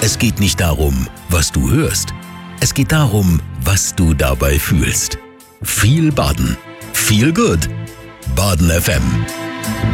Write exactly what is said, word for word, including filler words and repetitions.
Es geht nicht darum, was du hörst. Es geht darum, was du dabei fühlst. Viel Baden. Viel Good. Baden F M.